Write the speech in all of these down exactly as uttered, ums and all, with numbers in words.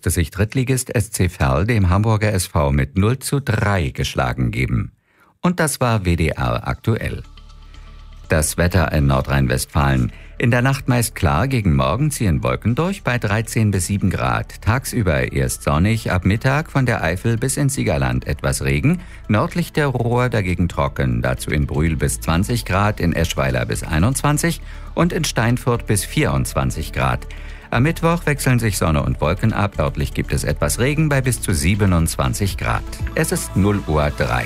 musste sich Drittligist S C Verl dem Hamburger S V mit null zu drei geschlagen geben. Und das war W D R aktuell. Das Wetter in Nordrhein-Westfalen. In der Nacht meist klar, gegen Morgen ziehen Wolken durch bei dreizehn bis sieben Grad. Tagsüber erst sonnig, ab Mittag von der Eifel bis ins Siegerland etwas Regen. Nördlich der Ruhr dagegen trocken, dazu in Brühl bis zwanzig Grad, in Eschweiler bis einundzwanzig und in Steinfurt bis vierundzwanzig Grad. Am Mittwoch wechseln sich Sonne und Wolken ab. Örtlich gibt es etwas Regen bei bis zu siebenundzwanzig Grad. Es ist null Uhr drei.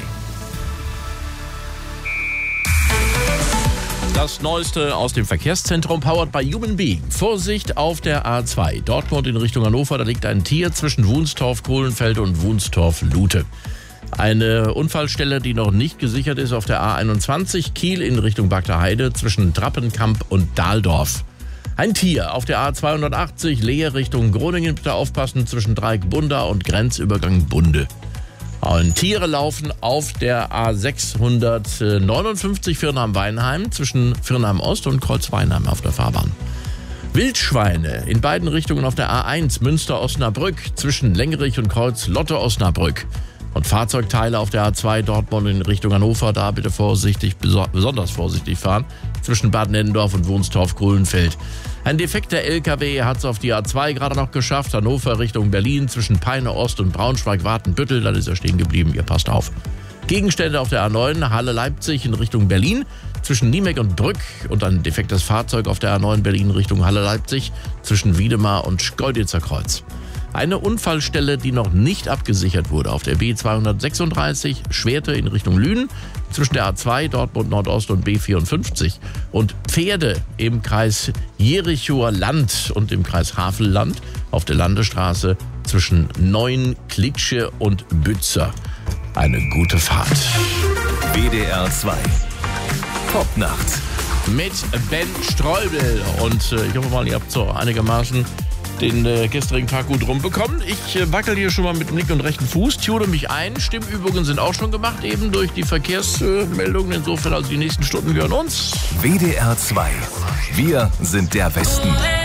Das Neueste aus dem Verkehrszentrum, powered by Human Being. Vorsicht auf der A zwei. Dortmund in Richtung Hannover, da liegt ein Tier zwischen Wunstorf-Kohlenfeld und Wunstorf-Lute. Eine Unfallstelle, die noch nicht gesichert ist, auf der A einundzwanzig, Kiel in Richtung Bagdaheide zwischen Trappenkamp und Dahldorf. Ein Tier auf der A zweihundertachtzig, Leer Richtung Groningen, bitte aufpassen, zwischen Dreieck Bunda und Grenzübergang Bunde. Und Tiere laufen auf der A sechshundertneunundfünfzig Firnheim-Weinheim zwischen Firnheim-Ost und Kreuz-Weinheim auf der Fahrbahn. Wildschweine in beiden Richtungen auf der A eins Münster-Osnabrück zwischen Lengerich und Kreuz-Lotte-Osnabrück. Und Fahrzeugteile auf der A zwei Dortmund in Richtung Hannover, da bitte vorsichtig, besonders vorsichtig fahren, zwischen Bad Nennendorf und Wunstorf-Grünfeld. Ein defekter L K W hat es auf die A zwei gerade noch geschafft, Hannover Richtung Berlin zwischen Peine Ost und Braunschweig-Wartenbüttel, dann ist er stehen geblieben, ihr passt auf. Gegenstände auf der A neun, Halle-Leipzig in Richtung Berlin, zwischen Niemeck und Brück und ein defektes Fahrzeug auf der A neun Berlin Richtung Halle-Leipzig, zwischen Wiedemar und Schkeuditzer Kreuz. Eine Unfallstelle, die noch nicht abgesichert wurde, auf der B zweihundertsechsunddreißig, Schwerte in Richtung Lünen, zwischen der A zwei Dortmund Nordost und B vierundfünfzig. Und Pferde im Kreis Jerichower Land und im Kreis Havelland auf der Landesstraße zwischen Neuen, Klitsche und Bützer. Eine gute Fahrt. W D R zwei Popnacht mit Ben Streubel. Und äh, ich hoffe mal, ihr habt so einigermaßen den äh, gestrigen Tag gut rumbekommen. Ich äh, wackel hier schon mal mit dem linken und rechten Fuß, tune mich ein. Stimmübungen sind auch schon gemacht, eben durch die Verkehrsmeldungen. Äh, Insofern, also die nächsten Stunden gehören uns. W D R zwei. Wir sind der Westen.